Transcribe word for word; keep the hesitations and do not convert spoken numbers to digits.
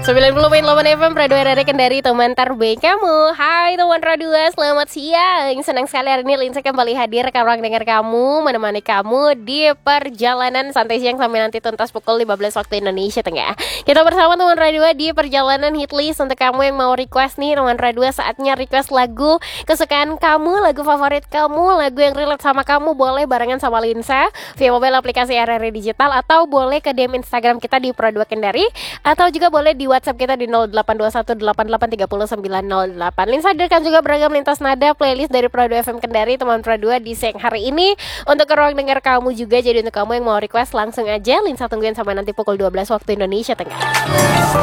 sembilan puluh koma delapan F M Radio R R Kendari, teman terbaik kamu. Hai teman Radio, selamat siang. Senang sekali hari ini Linsa kembali hadir ke ruang dengar kamu, menemani kamu di perjalanan santai siang sampai nanti tuntas pukul lima belas waktu Indonesia Tengah. Kita bersama teman Radio di perjalanan hitlist. Untuk kamu yang mau request nih teman Radio, saatnya request lagu kesukaan kamu, lagu favorit kamu, lagu yang relate sama kamu, boleh barengan sama Linsa via mobile aplikasi R R Digital, atau boleh ke D M Instagram kita di Pro dua Kendari, atau juga boleh di WhatsApp kita di nol delapan dua satu delapan delapan tiga nol sembilan nol delapan. Linsa hadirkan juga beragam lintas nada playlist dari Pro dua F M Kendari, teman Pro dua di siang hari ini untuk ke ruang dengar kamu juga. Jadi untuk kamu yang mau request langsung aja Linsa tungguin sampai nanti pukul dua belas waktu Indonesia Tengah.